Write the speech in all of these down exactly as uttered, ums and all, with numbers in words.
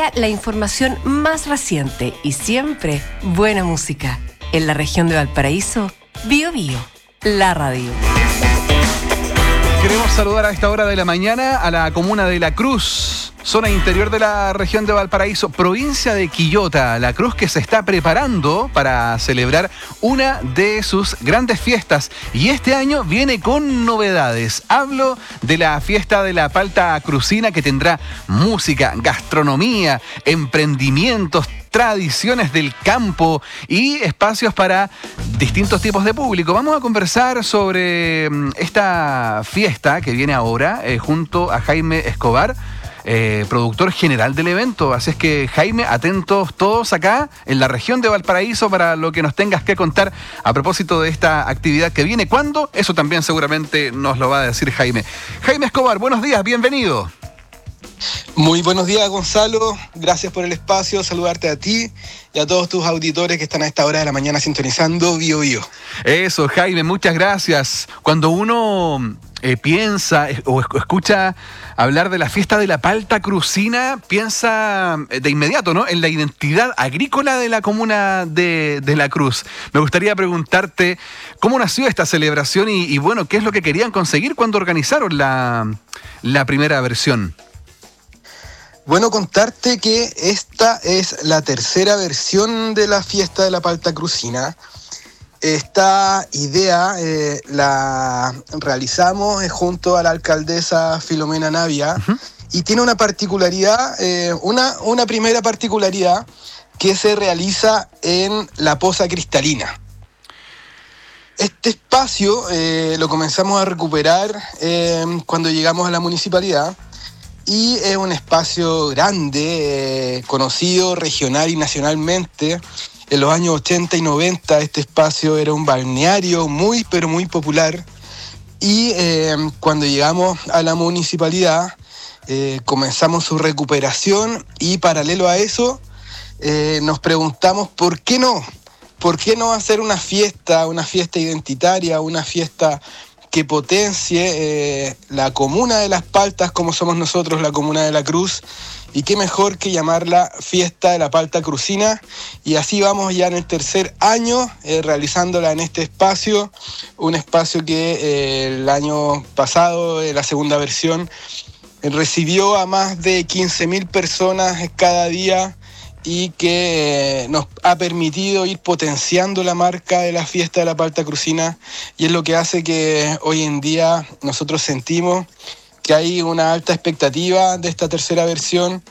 Ahora la información más reciente y siempre buena música. En la región de Valparaíso, Bio Bio, la radio. Queremos saludar a esta hora de la mañana a la comuna de La Cruz, zona interior de la región de Valparaíso, provincia de Quillota. La Cruz que se está preparando para celebrar una de sus grandes fiestas y este año viene con novedades. Hablo de la fiesta de la palta crucina, que tendrá música, gastronomía, emprendimientos, tradiciones del campo y espacios para distintos tipos de público. Vamos a conversar sobre esta fiesta que viene ahora eh, junto a Jaime Escobar, eh, productor general del evento. Así es que, Jaime, atentos todos acá en la región de Valparaíso para lo que nos tengas que contar a propósito de esta actividad que viene. ¿Cuándo? Eso también seguramente nos lo va a decir Jaime. Jaime Escobar, buenos días, bienvenido. Muy buenos días, Gonzalo. Gracias por el espacio. Saludarte a ti y a todos tus auditores que están a esta hora de la mañana sintonizando Bio Bio. Eso, Jaime, muchas gracias. Cuando uno eh, piensa o escucha hablar de la fiesta de la palta crucina, piensa de inmediato, ¿no?, en la identidad agrícola de la comuna de, de La Cruz. Me gustaría preguntarte cómo nació esta celebración y, y bueno, qué es lo que querían conseguir cuando organizaron la, la primera versión. Bueno, contarte que esta es la tercera versión de la fiesta de la palta crucina. Esta idea eh, la realizamos eh, junto a la alcaldesa Filomena Navia. Uh-huh. Y tiene una particularidad, eh, una, una primera particularidad que se realiza en la poza cristalina. Este espacio eh, lo comenzamos a recuperar eh, cuando llegamos a la municipalidad. Y es un espacio grande, eh, conocido regional y nacionalmente. En los años ochenta y noventa este espacio era un balneario muy, pero muy popular. Y eh, cuando llegamos a la municipalidad, eh, comenzamos su recuperación y paralelo a eso, eh, nos preguntamos por qué no. ¿Por qué no hacer una fiesta, una fiesta identitaria, una fiesta que potencie eh, la comuna de Las Paltas, como somos nosotros, la comuna de La Cruz? Y qué mejor que llamarla Fiesta de la Palta Crucina. Y así vamos ya en el tercer año eh, realizándola en este espacio, un espacio que eh, el año pasado, eh, la segunda versión, eh, recibió a más de quince mil personas cada día, y que eh, nos ha permitido ir potenciando la marca de la fiesta de la palta crucina, y es lo que hace que hoy en día nosotros sentimos que hay una alta expectativa de esta tercera versión,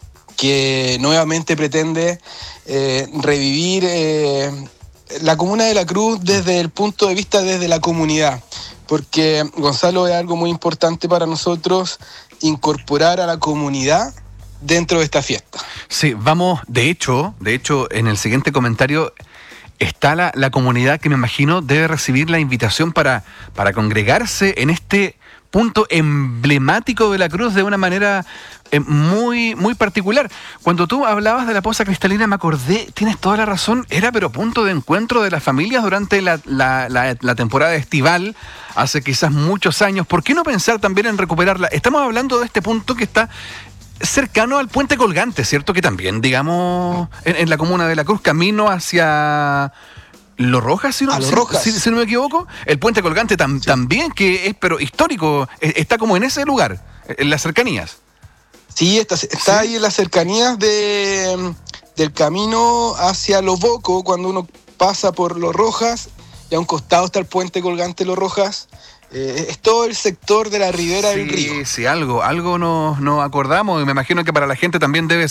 que nuevamente pretende eh, revivir eh, la comuna de La Cruz desde el punto de vista desde la comunidad, porque, Gonzalo, es algo muy importante para nosotros incorporar a la comunidad dentro de esta fiesta. Sí, vamos, de hecho, de hecho, en el siguiente comentario está la, la comunidad que me imagino debe recibir la invitación para, para congregarse en este punto emblemático de La Cruz de una manera eh, muy, muy particular. Cuando tú hablabas de la poza cristalina me acordé, tienes toda la razón, era pero punto de encuentro de las familias durante la, la, la, la temporada estival, hace quizás muchos años. ¿Por qué no pensar también en recuperarla? Estamos hablando de este punto que está cercano al puente colgante, ¿cierto? Que también, digamos, en, en la comuna de La Cruz, camino hacia Los Rojas, si no, a Los si, Rojas. Si, si no me equivoco. El puente colgante tam, sí. también, que es pero histórico, está como en ese lugar, en las cercanías. Sí, está, está ¿Sí? ahí en las cercanías de, del camino hacia Los Bocos, cuando uno pasa por Los Rojas, y a un costado está el puente colgante Los Rojas. Eh, es todo el sector de la ribera sí, del río. Sí, algo, algo nos, nos acordamos, y me imagino que para la gente también debe